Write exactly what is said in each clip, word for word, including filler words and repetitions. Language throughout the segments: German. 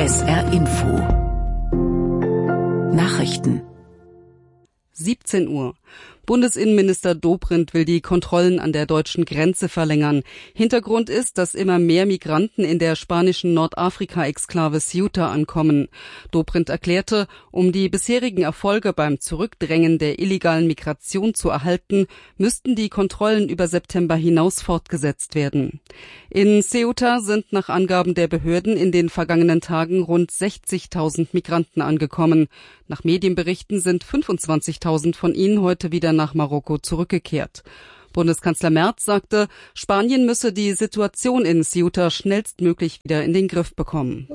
S R Info Nachrichten siebzehn Uhr. Bundesinnenminister Dobrindt will die Kontrollen an der deutschen Grenze verlängern. Hintergrund ist, dass immer mehr Migranten in der spanischen Nordafrika-Exklave Ceuta ankommen. Dobrindt erklärte, um die bisherigen Erfolge beim Zurückdrängen der illegalen Migration zu erhalten, müssten die Kontrollen über September hinaus fortgesetzt werden. In Ceuta sind nach Angaben der Behörden in den vergangenen Tagen rund sechzigtausend Migranten angekommen. Nach Medienberichten sind fünfundzwanzigtausend von ihnen heute wieder nach Marokko zurückgekehrt. Bundeskanzler Merz sagte, Spanien müsse die Situation in Ceuta schnellstmöglich wieder in den Griff bekommen.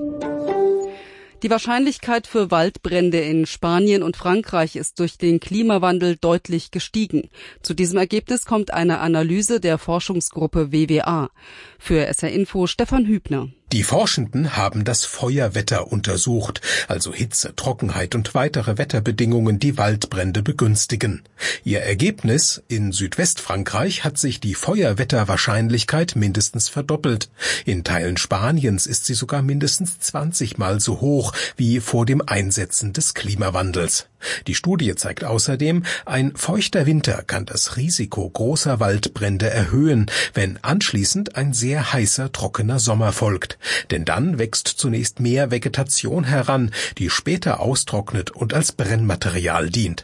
Die Wahrscheinlichkeit für Waldbrände in Spanien und Frankreich ist durch den Klimawandel deutlich gestiegen. Zu diesem Ergebnis kommt eine Analyse der Forschungsgruppe W W A. Für S R Info Stefan Hübner. Die Forschenden haben das Feuerwetter untersucht, also Hitze, Trockenheit und weitere Wetterbedingungen, die Waldbrände begünstigen. Ihr Ergebnis: In Südwestfrankreich hat sich die Feuerwetterwahrscheinlichkeit mindestens verdoppelt. In Teilen Spaniens ist sie sogar mindestens zwanzig Mal so hoch wie vor dem Einsetzen des Klimawandels. Die Studie zeigt außerdem, ein feuchter Winter kann das Risiko großer Waldbrände erhöhen, wenn anschließend ein sehr heißer, trockener Sommer folgt. Denn dann wächst zunächst mehr Vegetation heran, die später austrocknet und als Brennmaterial dient.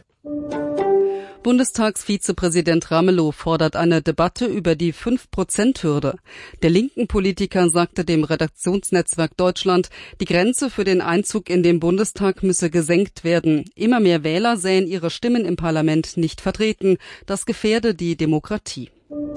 Bundestagsvizepräsident Ramelow fordert eine Debatte über die fünf Prozent Hürde. Der linken Politiker sagte dem Redaktionsnetzwerk Deutschland, die Grenze für den Einzug in den Bundestag müsse gesenkt werden. Immer mehr Wähler sähen ihre Stimmen im Parlament nicht vertreten. Das gefährde die Demokratie.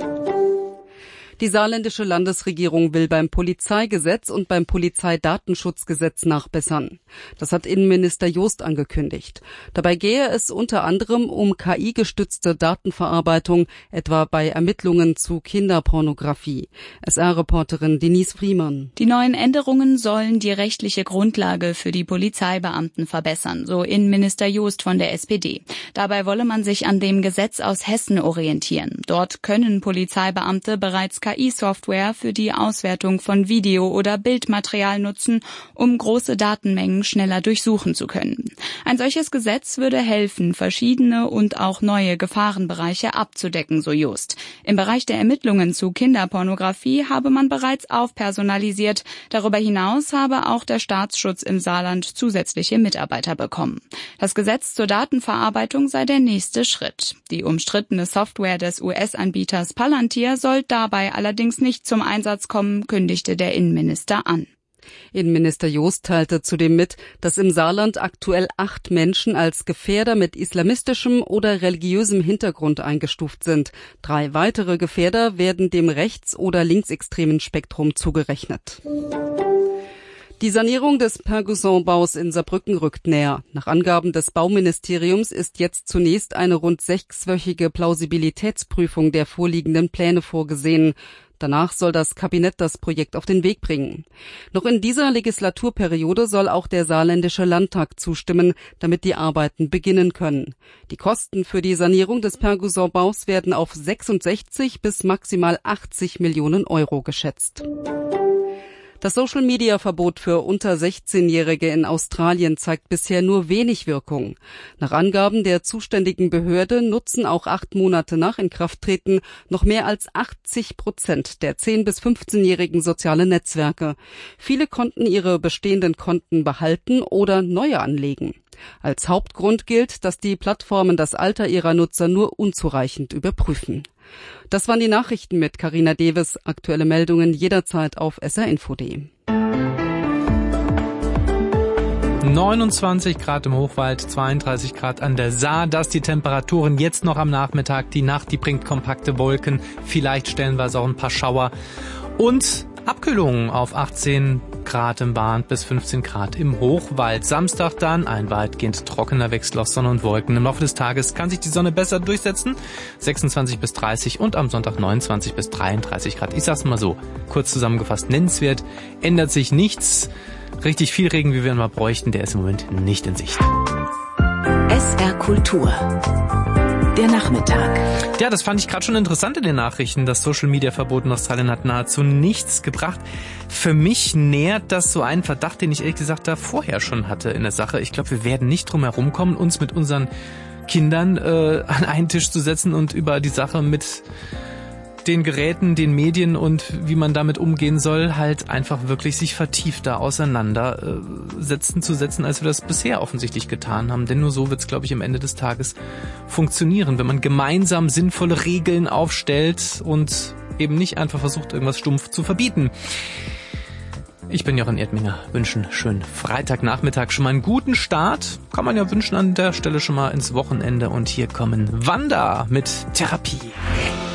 Die saarländische Landesregierung will beim Polizeigesetz und beim Polizeidatenschutzgesetz nachbessern. Das hat Innenminister Jost angekündigt. Dabei gehe es unter anderem um K I-gestützte Datenverarbeitung, etwa bei Ermittlungen zu Kinderpornografie. S R-Reporterin Denise Friemann. Die neuen Änderungen sollen die rechtliche Grundlage für die Polizeibeamten verbessern, so Innenminister Jost von der S P D. Dabei wolle man sich an dem Gesetz aus Hessen orientieren. Dort können Polizeibeamte bereits K I-Software für die Auswertung von Video- oder Bildmaterial nutzen, um große Datenmengen schneller durchsuchen zu können. Ein solches Gesetz würde helfen, verschiedene und auch neue Gefahrenbereiche abzudecken, so Jost. Im Bereich der Ermittlungen zu Kinderpornografie habe man bereits aufpersonalisiert. Darüber hinaus habe auch der Staatsschutz im Saarland zusätzliche Mitarbeiter bekommen. Das Gesetz zur Datenverarbeitung sei der nächste Schritt. Die umstrittene Software des U S-Anbieters Palantir soll dabei allerdings nicht zum Einsatz kommen, kündigte der Innenminister an. Innenminister Jost teilte zudem mit, dass im Saarland aktuell acht Menschen als Gefährder mit islamistischem oder religiösem Hintergrund eingestuft sind. Drei weitere Gefährder werden dem rechts- oder linksextremen Spektrum zugerechnet. Die Sanierung des Perguson-Baus in Saarbrücken rückt näher. Nach Angaben des Bauministeriums ist jetzt zunächst eine rund sechswöchige Plausibilitätsprüfung der vorliegenden Pläne vorgesehen. Danach soll das Kabinett das Projekt auf den Weg bringen. Noch in dieser Legislaturperiode soll auch der saarländische Landtag zustimmen, damit die Arbeiten beginnen können. Die Kosten für die Sanierung des Perguson-Baus werden auf sechsundsechzig bis maximal achtzig Millionen Euro geschätzt. Das Social-Media-Verbot für unter sechzehnjährige in Australien zeigt bisher nur wenig Wirkung. Nach Angaben der zuständigen Behörde nutzen auch acht Monate nach Inkrafttreten noch mehr als achtzig Prozent der zehn- bis fünfzehnjährigen soziale Netzwerke. Viele konnten ihre bestehenden Konten behalten oder neue anlegen. Als Hauptgrund gilt, dass die Plattformen das Alter ihrer Nutzer nur unzureichend überprüfen. Das waren die Nachrichten mit Carina Deves. Aktuelle Meldungen jederzeit auf s r info punkt d e. neunundzwanzig Grad im Hochwald, zweiunddreißig Grad an der Saar. Das die Temperaturen jetzt noch am Nachmittag. Die Nacht, die bringt kompakte Wolken, vielleicht stellenweise auch ein paar Schauer. Und Abkühlungen auf achtzehn Grad im Bahn bis fünfzehn Grad im Hochwald. Samstag dann ein weitgehend trockener Wechsel aus Sonne und Wolken. Im Laufe des Tages kann sich die Sonne besser durchsetzen. sechsundzwanzig bis dreißig und am Sonntag neunundzwanzig bis dreiunddreißig Grad. Ich sag's mal so, kurz zusammengefasst, nennenswert ändert sich nichts. Richtig viel Regen, wie wir ihn mal bräuchten, der ist im Moment nicht in Sicht. S R Kultur Der Nachmittag. Ja, das fand ich gerade schon interessant in den Nachrichten. Das Social-Media-Verbot in Australien hat nahezu nichts gebracht. Für mich nährt das so einen Verdacht, den ich ehrlich gesagt da vorher schon hatte in der Sache. Ich glaube, wir werden nicht drum herum kommen, uns mit unseren Kindern äh, an einen Tisch zu setzen und über die Sache mit den Geräten, den Medien und wie man damit umgehen soll, halt einfach wirklich sich vertiefter auseinandersetzen zu setzen, als wir das bisher offensichtlich getan haben. Denn nur so wird es, glaube ich, am Ende des Tages funktionieren, wenn man gemeinsam sinnvolle Regeln aufstellt und eben nicht einfach versucht, irgendwas stumpf zu verbieten. Ich bin Jochen Erdminger, wünschen schönen Freitagnachmittag, schon mal einen guten Start. Kann man ja wünschen an der Stelle schon mal ins Wochenende. Und hier kommen Wanda mit Therapie.